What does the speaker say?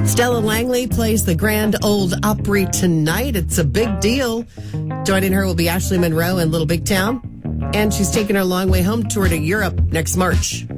Stella Langley plays the Grand Ole Opry tonight. It's a big deal. Joining her will be Ashley Monroe in Little Big Town. And she's taking her Long Way Home tour to Europe next March.